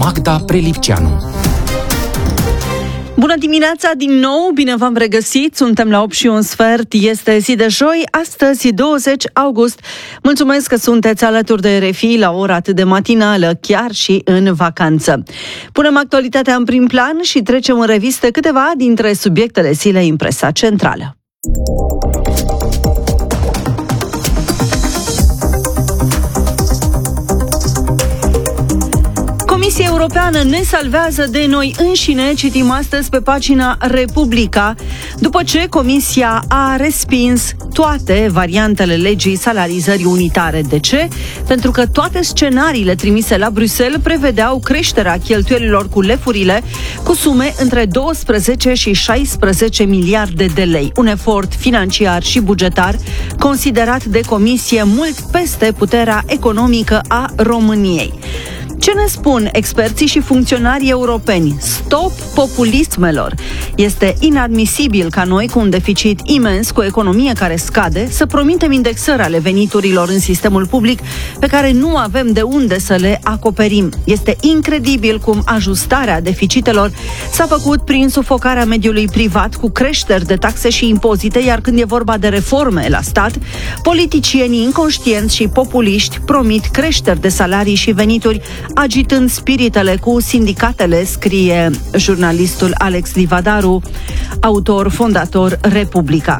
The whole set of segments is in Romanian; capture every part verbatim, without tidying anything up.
Magda Prelipceanu. Bună dimineața din nou, bine v-am regăsit, suntem la opt și un sfert, este zi de joi, astăzi douăzeci august. Mulțumesc că sunteți alături de R F I la ora atât de matinală, chiar și în vacanță. Punem actualitatea în prim plan și trecem în revistă câteva dintre subiectele zilei în presa centrală. Comisia Europeană ne salvează de noi înșine, citim astăzi pe pagina Republica, după ce Comisia a respins toate variantele legii salarizării unitare. De ce? Pentru că toate scenariile trimise la Bruxelles prevedeau creșterea cheltuielilor cu lefurile cu sume între douăsprezece și șaisprezece miliarde de lei. Un efort financiar și bugetar considerat de Comisie mult peste puterea economică a României. Ce ne spun experții și funcționarii europeni? Stop populismelor! Este inadmisibil ca noi, cu un deficit imens, cu o economie care scade, să promitem indexări ale veniturilor în sistemul public pe care nu avem de unde să le acoperim. Este incredibil cum ajustarea deficitelor s-a făcut prin sufocarea mediului privat cu creșteri de taxe și impozite, iar când e vorba de reforme la stat, politicienii inconștienți și populiști promit creșteri de salarii și venituri, agitând spiritele cu sindicatele, scrie jurnalistul Alex Livadaru, autor fondator Republica.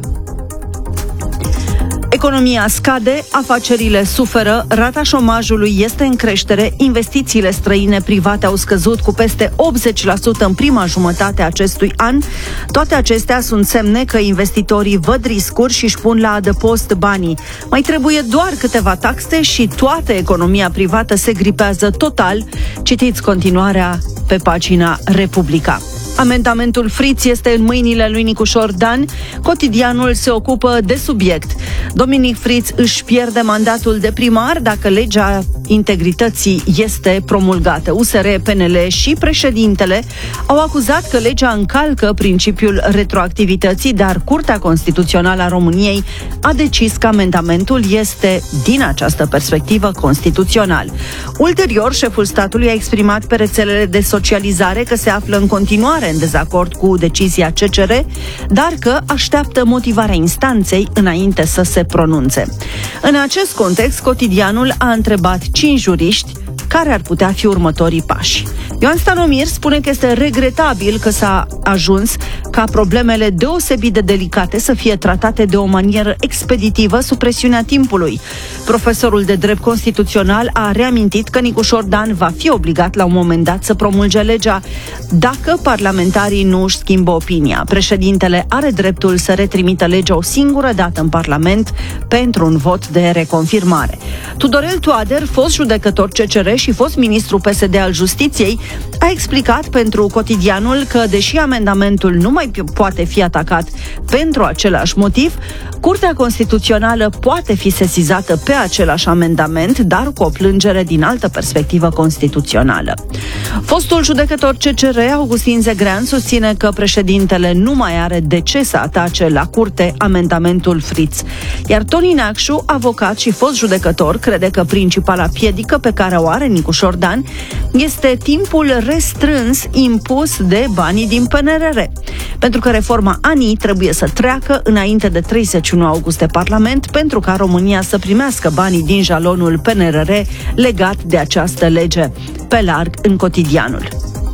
Economia scade, afacerile suferă, rata șomajului este în creștere, investițiile străine private au scăzut cu peste optzeci la sută în prima jumătate a acestui an. Toate acestea sunt semne că investitorii văd riscuri și își pun la adăpost banii. Mai trebuie doar câteva taxe și toată economia privată se gripează total. Citiți continuarea pe pagina Republica. Amendamentul Fritz este în mâinile lui Nicușor Dan. Cotidianul se ocupă de subiect. Dominic Fritz își pierde mandatul de primar dacă legea integrității este promulgată. U S R, P N L și președintele au acuzat că legea încalcă principiul retroactivității, dar Curtea Constituțională a României a decis că amendamentul este, din această perspectivă, constituțional. Ulterior, șeful statului a exprimat pe rețelele de socializare că se află în continuare în dezacord cu decizia C C R, dar că așteaptă motivarea instanței înainte să se pronunțe. În acest context, Cotidianul a întrebat cinci juriști care ar putea fi următorii pași. Ioan Stanomir spune că este regretabil că s-a ajuns ca problemele deosebit de delicate să fie tratate de o manieră expeditivă sub presiunea timpului. Profesorul de drept constituțional a reamintit că Nicușor Dan va fi obligat la un moment dat să promulge legea dacă parlamentarii nu își schimbă opinia. Președintele are dreptul să retrimită legea o singură dată în Parlament pentru un vot de reconfirmare. Tudorel Toader, fost judecător C C R și fost ministru P S D al Justiției, a explicat pentru Cotidianul că, deși amendamentul nu mai poate fi atacat pentru același motiv, Curtea Constituțională poate fi sesizată pe același amendament, dar cu o plângere din altă perspectivă constituțională. Fostul judecător C C R, Augustin Zegrean, susține că președintele nu mai are de ce să atace la curte amendamentul Fritz. Iar Toni Neacșu, avocat și fost judecător, crede că principala piedică pe care o are Nicușor Dan este timpul restrâns impus de banii din P N R R. Pentru că reforma A N I trebuie să treacă înainte de treizeci și unu august de Parlament pentru ca România să primească banii din jalonul P N R R legat de această lege. Pe larg în Cotidianul.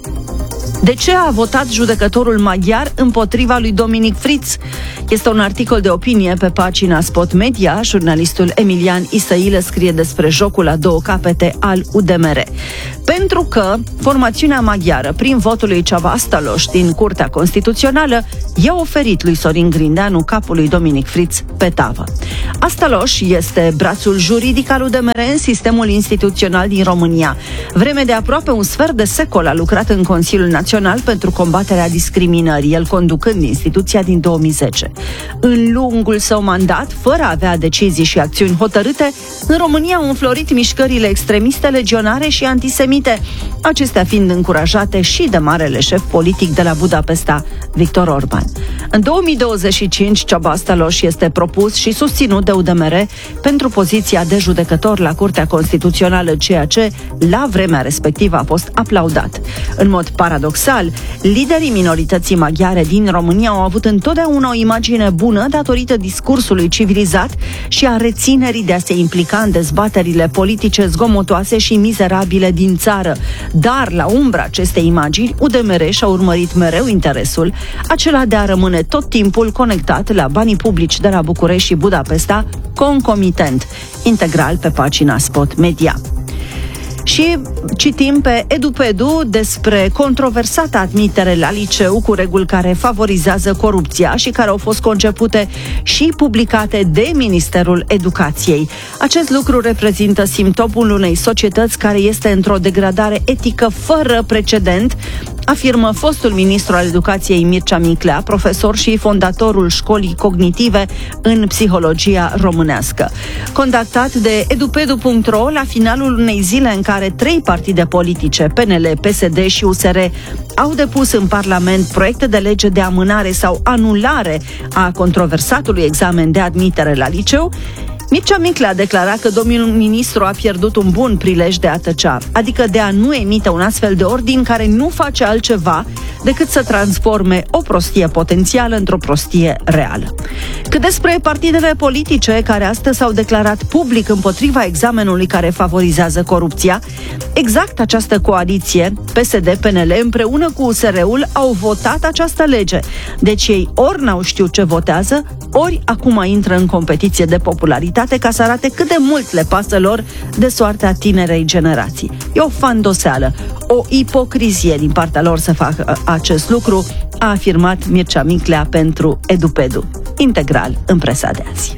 De ce a votat judecătorul maghiar împotriva lui Dominic Fritz? Este un articol de opinie pe pagina Spot Media. Jurnalistul Emilian Isăilă scrie despre jocul la două capete al U D M R. Pentru că formațiunea maghiară, prin votul lui Ceaba Astaloș din Curtea Constituțională, i-a oferit lui Sorin Grindeanu capul lui Dominic Fritz pe tavă. Astaloș este brațul juridic al U D M R în sistemul instituțional din România. Vreme de aproape un sfert de secol a lucrat în Consiliul Național Național pentru Combaterea Discriminării, el conducând instituția din două mii zece. În lungul său mandat, fără a avea decizii și acțiuni hotărâte, în România au înflorit mișcările extremiste, legionare și antisemite, acestea fiind încurajate și de marele șef politic de la Budapesta, Viktor Orban. În două mii douăzeci și cinci, Csaba Stăloș este propus și susținut de U D M R pentru poziția de judecător la Curtea Constituțională, ceea ce, la vremea respectivă, a fost aplaudat. În mod paradoxal, liderii minorității maghiare din România au avut întotdeauna o imagine bună datorită discursului civilizat și a reținerii de a se implica în dezbaterile politice zgomotoase și mizerabile din țară. Dar, la umbra acestei imagini, U D M R și-a urmărit mereu interesul, acela de a rămâne tot timpul conectat la banii publici de la București și Budapesta, concomitent, integral pe pagina Spot Media. Și citim pe EduPedu despre controversata admitere la liceu cu reguli care favorizează corupția și care au fost concepute și publicate de Ministerul Educației. Acest lucru reprezintă simptomul unei societăți care este într-o degradare etică fără precedent, afirmă fostul ministru al Educației Mircea Miclea, profesor și fondatorul Școlii Cognitive în Psihologia Românească. Contactat de edupedu punct ro la finalul unei zile în care trei partide politice, P N L, P S D și U S R, au depus în Parlament proiecte de lege de amânare sau anulare a controversatului examen de admitere la liceu, Mircea Miclea a declarat că domnul ministru a pierdut un bun prilej de a tăcea, adică de a nu emite un astfel de ordin care nu face altceva decât să transforme o prostie potențială într-o prostie reală. Cât despre partidele politice care astăzi s-au declarat public împotriva examenului care favorizează corupția, exact această coaliție, P S D P N L împreună cu U S R-ul au votat această lege. Deci ei ori n-au știut ce votează, ori acum intră în competiție de popularitate ca să arate cât de mult le pasă lor de soarta tinerei generații. E o fandoseală, o ipocrizie din partea lor să facă acest lucru, a afirmat Mircea Miclea pentru EduPedu, integral în presa de azi.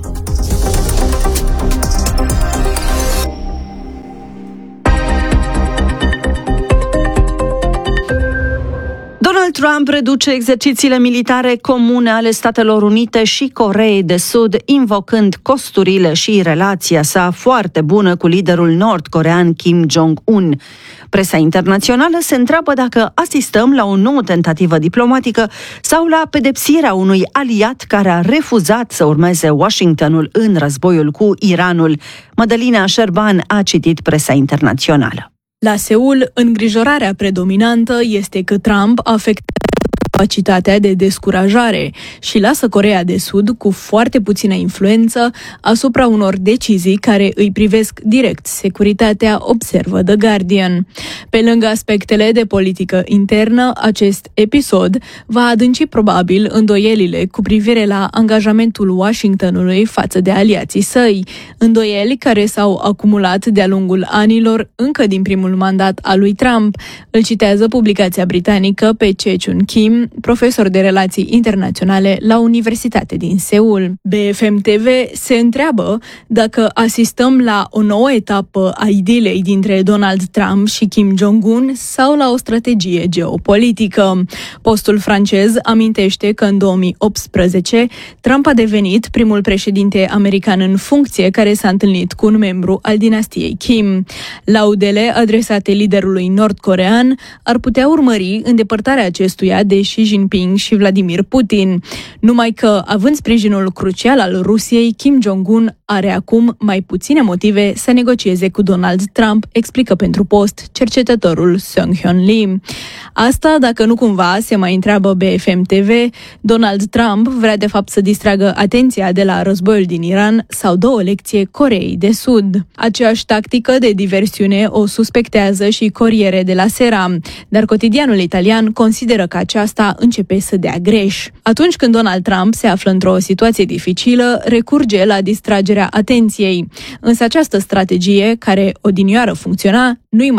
Donald Trump reduce exercițiile militare comune ale Statelor Unite și Coreei de Sud, invocând costurile și relația sa foarte bună cu liderul nord-corean Kim Jong-un. Presa internațională se întreabă dacă asistăm la o nouă tentativă diplomatică sau la pedepsirea unui aliat care a refuzat să urmeze Washingtonul în războiul cu Iranul. Mădălina Șerban a citit presa internațională. La Seul, îngrijorarea predominantă este că Trump afectează capacitatea de descurajare și lasă Coreea de Sud cu foarte puțină influență asupra unor decizii care îi privesc direct securitatea, observă The Guardian. Pe lângă aspectele de politică internă, acest episod va adânci probabil îndoielile cu privire la angajamentul Washingtonului față de aliații săi, îndoieli care s-au acumulat de-a lungul anilor încă din primul mandat al lui Trump, îl citează publicația britanică pe Chechun Kim, profesor de relații internaționale la Universitatea din Seul. B F M T V se întreabă dacă asistăm la o nouă etapă a idilei dintre Donald Trump și Kim Jong-un sau la o strategie geopolitică. Postul francez amintește că în două mii optsprezece Trump a devenit primul președinte american în funcție care s-a întâlnit cu un membru al dinastiei Kim. Laudele adresate liderului nord-corean ar putea urmări îndepărtarea acestuia de Xi Jinping și Vladimir Putin. Numai că, având sprijinul crucial al Rusiei, Kim Jong-un are acum mai puține motive să negocieze cu Donald Trump, explică pentru Post cercetătorul Sung-Hyun Lee. Asta dacă nu cumva, se mai întreabă B F M T V, Donald Trump vrea de fapt să distragă atenția de la războiul din Iran sau dă o lecție Coreei de Sud. Aceeași tactică de diversiune o suspectează și Corriere della Sera, dar cotidianul italian consideră că aceasta începe să dea greș. Atunci când Donald Trump se află într-o situație dificilă, recurge la distragerea atenției. Însă această strategie, care odinioară funcționa, nu-i mai este de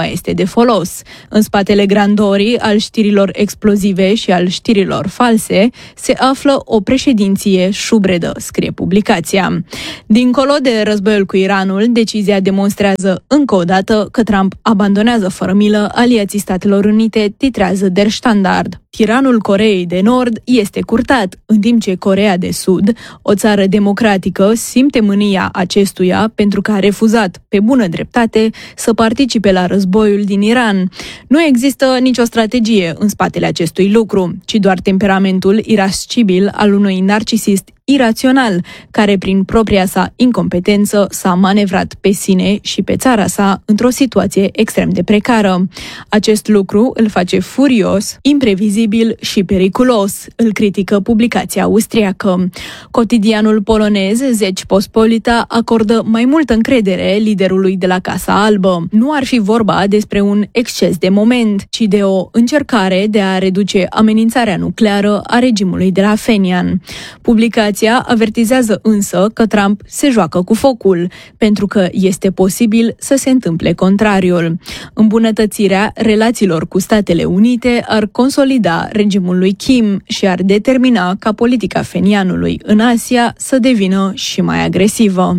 de folos. În spatele grandorii al știrilor explozive și al știrilor false se află o președinție șubredă, scrie publicația. Dincolo de războiul cu Iranul, decizia demonstrează încă o dată că Trump abandonează fără milă aliații Statelor Unite, titrează Der Standard. Tiranul Coreei de Nord este curtat, în timp ce Coreea de Sud, o țară democratică, simte mânia acestuia pentru că a refuzat, pe bună dreptate, să participe la războiul din Iran. Nu există nicio strategie în spatele acestui lucru, ci doar temperamentul irascibil al unui narcisist irațional, care prin propria sa incompetență s-a manevrat pe sine și pe țara sa într-o situație extrem de precară. Acest lucru îl face furios, imprevizibil și periculos, îl critică publicația austriacă. Cotidianul polonez Rzeczpospolita acordă mai multă încredere liderului de la Casa Albă. Nu ar fi vorba despre un exces de moment, ci de o încercare de a reduce amenințarea nucleară a regimului de la Fenian. Publicația avertizează însă că Trump se joacă cu focul, pentru că este posibil să se întâmple contrariul. Îmbunătățirea relațiilor cu Statele Unite ar consolida regimul lui Kim și ar determina ca politica fenianului în Asia să devină și mai agresivă.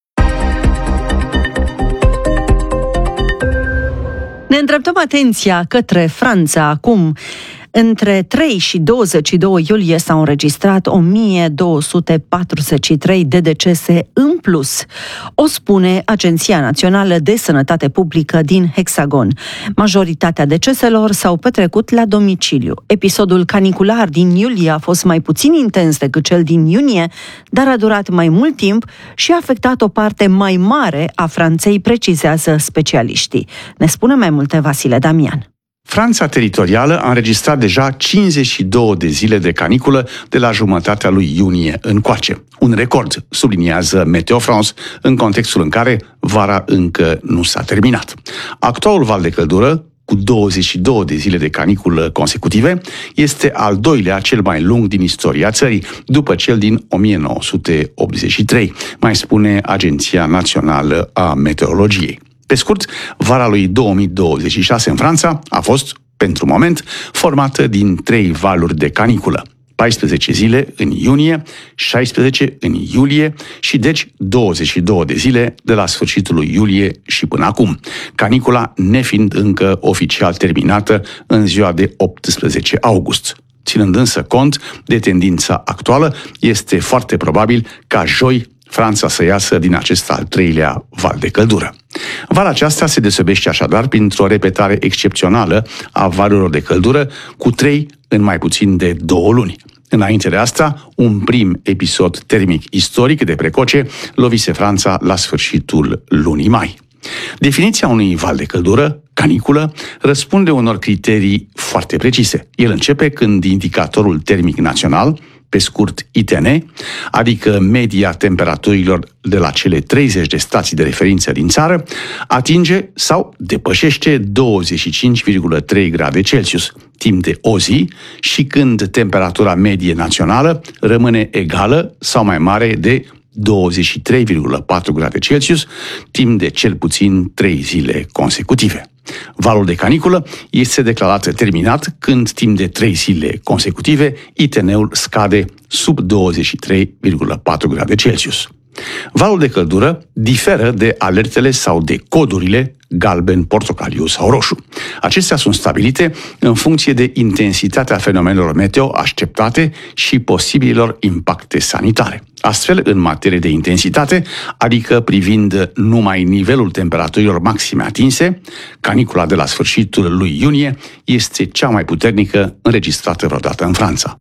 Ne îndreptăm atenția către Franța acum. Între trei și douăzeci și doi iulie s-au înregistrat o mie două sute patruzeci și trei de decese în plus, o spune Agenția Națională de Sănătate Publică din Hexagon. Majoritatea deceselor s-au petrecut la domiciliu. Episodul canicular din iulie a fost mai puțin intens decât cel din iunie, dar a durat mai mult timp și a afectat o parte mai mare a Franței, precizează specialiștii. Ne spune mai multe Vasile Damian. Franța teritorială a înregistrat deja cincizeci și două de zile de caniculă de la jumătatea lui iunie încoace. Un record, subliniază Meteo France, în contextul în care vara încă nu s-a terminat. Actualul val de căldură, cu douăzeci și două de zile de caniculă consecutive, este al doilea cel mai lung din istoria țării, după cel din o mie nouă sute optzeci și trei, mai spune Agenția Națională a Meteorologiei. Pe scurt, vara lui două mii douăzeci și șase în Franța a fost, pentru moment, formată din trei valuri de caniculă. paisprezece zile în iunie, șaisprezece în iulie și deci douăzeci și două de zile de la sfârșitul lui iulie și până acum, canicula nefiind încă oficial terminată în ziua de optsprezece august. Ținând însă cont de tendința actuală, este foarte probabil ca joi Franța să iasă din acest al treilea val de căldură. Vara aceasta se deosebește așadar printr-o repetare excepțională a valurilor de căldură, cu trei în mai puțin de două luni. Înainte de asta, un prim episod termic istoric de precoce lovise Franța la sfârșitul lunii mai. Definiția unui val de căldură, caniculă, răspunde unor criterii foarte precise. El începe când indicatorul termic național, pe scurt I T N, adică media temperaturilor de la cele treizeci de stații de referință din țară, atinge sau depășește douăzeci și cinci virgulă trei grade Celsius timp de o zi și când temperatura medie națională rămâne egală sau mai mare de douăzeci și trei virgulă patru grade Celsius timp de cel puțin trei zile consecutive. Valul de caniculă este declarat terminat când timp de trei zile consecutive I T N-ul scade sub douăzeci și trei virgulă patru grade Celsius. Valul de căldură diferă de alertele sau de codurile galben, portocaliu sau roșu. Acestea sunt stabilite în funcție de intensitatea fenomenelor meteo așteptate și posibililor impacte sanitare. Astfel, în materie de intensitate, adică privind numai nivelul temperaturilor maxime atinse, canicula de la sfârșitul lui iunie este cea mai puternică înregistrată vreodată în Franța.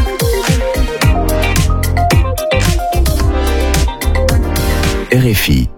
R F I